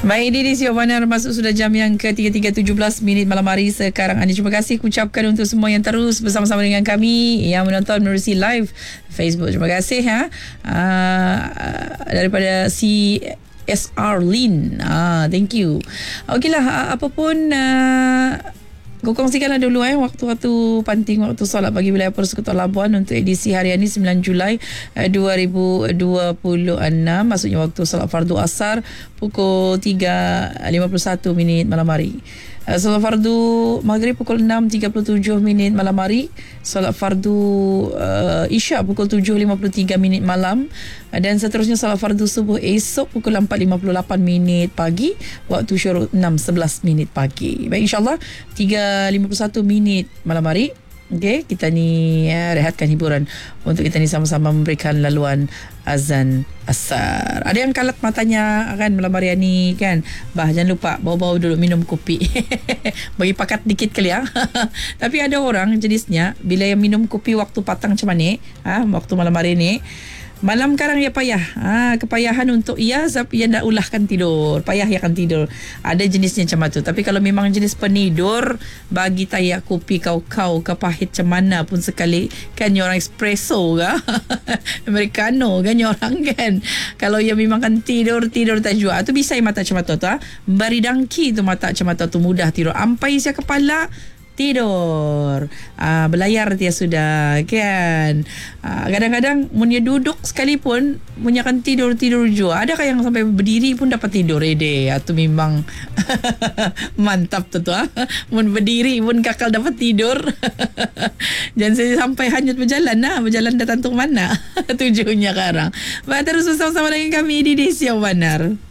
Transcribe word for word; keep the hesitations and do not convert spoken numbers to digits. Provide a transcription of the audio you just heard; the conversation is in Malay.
Baik, ini Siap Benar masuk sudah jam yang ke tiga tiga tujuh belas minit malam hari sekarang ini. Terima kasih ucapkan untuk semua yang terus bersama-sama dengan kami yang menonton menerusi live Facebook. Terima kasih ha. Uh, daripada si S R Lin. Ah, thank you. Okeylah, apapun uh, kau kongsikanlah dulu eh waktu-waktu panting waktu solat bagi wilayah Persekutuan Labuan untuk edisi hari ini sembilan Julai dua ribu dua puluh enam, maksudnya waktu solat fardu asar pukul tiga lima puluh satu minit malam hari. Solat fardu maghrib pukul enam tiga puluh tujuh minit malam hari. Solat fardu uh, isyak pukul tujuh lima puluh tiga minit malam. Dan seterusnya solat fardu subuh esok pukul empat lima puluh lapan minit pagi. Waktu syuruk enam sebelas minit pagi. Baik, insyaAllah tiga lima puluh satu minit malam hari. Okey, kita ni ya, rehatkan hiburan untuk kita ni sama-sama memberikan laluan azan asar. Ada yang kalat matanya kan malam hari ni kan. Bah, jangan lupa bawa-bawa dulu minum kopi. Bagi pakat dikit kali ya. Tapi ada orang jenisnya bila yang minum kopi waktu patang macam mana, ha, waktu malam hari ni, malam karang ia payah. Ha, kepayahan untuk ia sebab ia nak ulahkan tidur. Payah ia akan tidur. Ada jenisnya macam tu. Tapi kalau memang jenis penidur, bagi tayak kopi kau-kau ke pahit macam mana pun sekali. Kan orang espresso ke? Americano kan orang kan. Kalau ia memang kan tidur, tidur tak jua. Tu bisa mata macam tu. Ha? Bari dangki tu mata macam tu mudah tidur. Ampai sia kepala, tidur. Ah, belayar dia sudah kan. Ah, kadang-kadang munya duduk sekalipun munya kan tidur-tidur jua. Adakah yang sampai berdiri pun dapat tidur ede? Atau memang mantap tu tu ah. Mun berdiri pun kakal dapat tidur. Jangan saya sampai hanyut berjalan nah, berjalan datang tu mana tujuannya sekarang. Baik, terus bersama-sama dengan kami di Siap Benar.